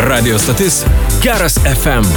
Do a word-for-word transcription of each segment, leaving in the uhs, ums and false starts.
Radio stotis Geras F M.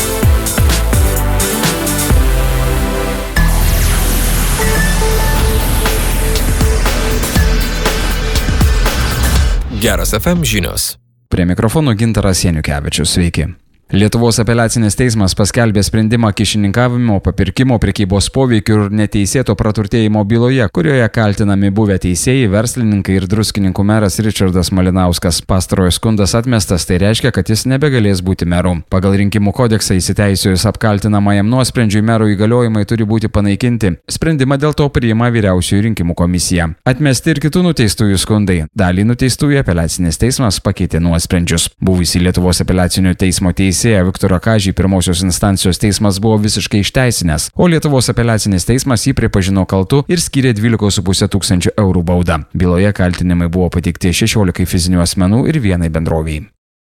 Geras F M žinios. Prie mikrofono Gintaras Janiukevičius. Sveiki. Lietuvos apeliacinis teismas paskelbė sprendimą kyšininkavimo, papirkimo, prekybos poveikių ir neteisėto praturtėjimo byloje, kurioje kaltinami buvę teisėjai, verslininkai ir Druskininkų meras Ričardas Malinauskas. Pastarojo skundas atmestas, tai reiškia, kad jis nebegalės būti meru. Pagal rinkimų kodeksą įsiteisėjus apkaltinamajam nuosprendžiui mero įgaliojimai turi būti panaikinti. Sprendimą dėl to priima vyriausioji rinkimų komisija. Atmesti ir kitų nuteistųjų skundai. Dalį nuteistųjų apeliacinis teismas pakeitė nuosprendžius. Buvusį Lietuvos apeliacinio teismo teisėją Viktorą Kažį pirmosios instancijos teismas buvo visiškai išteisinęs, o Lietuvos apeliacinis teismas jį pripažino kaltu ir skyrė dvylika su puse tūkstančių eurų baudą. Byloje kaltinimai buvo pateikti šešiolikai fizinių asmenų ir vienai bendrovei.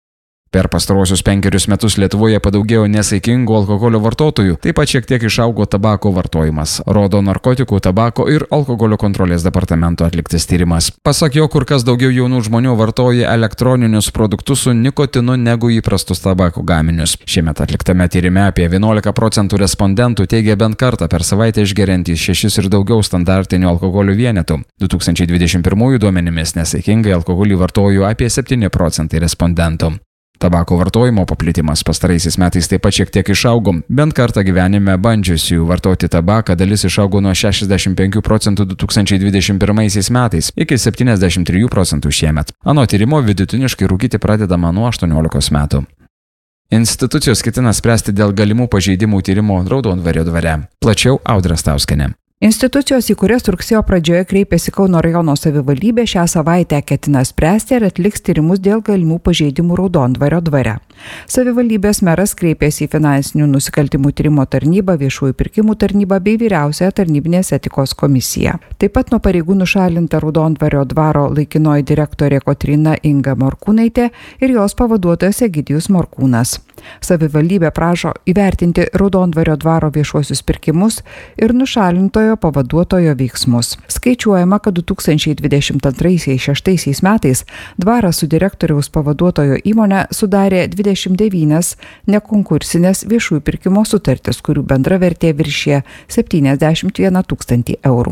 Per pastarosius penkerius metus Lietuvoje padaugėjo nesaikingų alkoholio vartotojų, taip pat šiek tiek išaugo tabako vartojimas, rodo narkotikų, tabako ir alkoholio kontrolės departamento atliktas tyrimas. Pasak jo, kur kas daugiau jaunų žmonių vartoja elektroninius produktus su nikotinu negu įprastus tabako gaminius. Šiemet atliktame tyrime apie vienuolika procentų respondentų teigia bent kartą per savaitę išgeriantys šešis ir daugiau standartinių alkoholio vienetų. du tūkstančiai dvidešimt pirmųjų duomenimis nesaikingai alkoholį vartojo apie septyni procentai respondentų. Tabako vartojimo paplitimas pastaraisiais metais taip pat šiek tiek išaugo. Bent kartą gyvenime bandžiusių vartoti tabaką dalis išaugo nuo šešiasdešimt penkių procentų du tūkstančiai dvidešimt pirmaisiais metais iki septyniasdešimt trijų procentų šiemet. Anot tyrimo vidutiniškai rūkyti pradedama nuo aštuoniolikos metų. Institucijos ketina spręsti dėl galimų pažeidimų tyrimo Raudondvario dvare. Plačiau Audra Stauskienė. Institucijos, į kurias rugsėjo pradžioje kreipėsi Kauno rajono savivaldybė, šią savaitę ketina spręsti ir atliks tyrimus dėl galimų pažeidimų Raudondvario dvare. Savivaldybės meras kreipėsi į finansinių nusikaltimų tyrimo tarnybą, viešųjų pirkimų tarnybą bei vyriausiąją tarnybinės etikos komisiją. Taip pat nuo pareigų nušalinta Raudondvario dvaro laikinoji direktorė Kotryna Inga Morkūnaitė ir jos pavaduotojas Egidijus Morkūnas. Savivaldybė prašo įvertinti Raudondvario dvaro viešuosius pirkimus ir nušalintojo pavaduotojo veiksmus. Skaičiuojama, kad du tūkstančiai dvidešimt antraisiais-šeštaisiais metais dvaras su direktoriaus pavaduotojo įmonė sudarė dvidešimt devynias nekonkursinės viešųjų pirkimo sutartis, kurių bendra vertė viršė septyniasdešimt vieną tūkstantį eurų.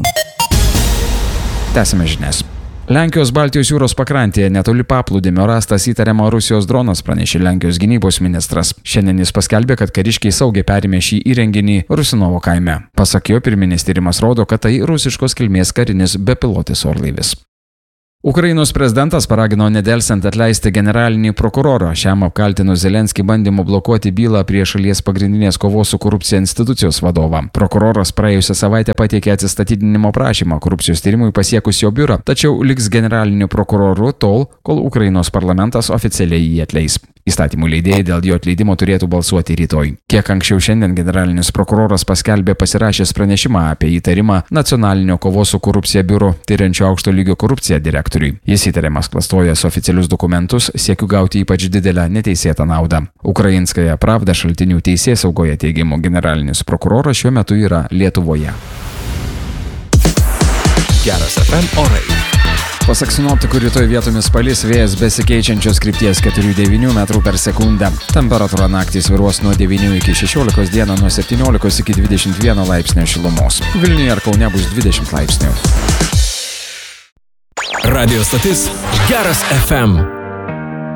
Tęsime žinias. Lenkijos Baltijos jūros pakrantėje netoli paplūdimio rastas įtariamo Rusijos dronas, pranešė Lenkijos gynybos ministras. Šiandien jis paskelbė, kad kariškiai saugiai perėmė šį įrenginį Rusinovo kaime. Pasak jo, pirminis tyrimas rodo, kad tai rusiškos kilmės karinis bepilotis orlaivis. Ukrainos prezidentas paragino nedelsiant atleisti generalinį prokurorą, šiam apkaltinus Zelenskį bandymu blokuoti bylą prie šalies pagrindinės kovos su korupcija institucijos vadovą. Prokuroras praėjusią savaitę pateikė atsistatydinimo prašymą korupcijos tyrimui pasiekus jo biurą, tačiau liks generaliniu prokuroru tol, kol Ukrainos parlamentas oficialiai jį atleis. Įstatymų leidėjai dėl jo atleidimo turėtų balsuoti rytoj. Kiek anksčiau šiandien generalinis prokuroras paskelbė pasirašęs pranešimą apie įtarimą nacionalinio kovos su korupcija biuro tyriančio aukšto lygio korupciją direktoriui. Jis įtariamas klastojęs oficialius dokumentus, siekiu gauti ypač didelę neteisėtą naudą. Ukrainskaja Pravda šaltinių teisėsaugoje teigimu generalinis prokuroras šiuo metu yra Lietuvoje. Geras F M orai. Pasak sinoptikų rytoj vietomis palis, vėjas besikeičiančios krypties keturi devyni metrų per sekundę. Temperatūra naktį svyruos nuo devynių iki šešiolikos, dieną nuo septyniolikos iki dvidešimt vieno laipsnio šilumos. Vilniuje ir Kaune bus dvidešimt laipsnių. Radio stotis Geras F M.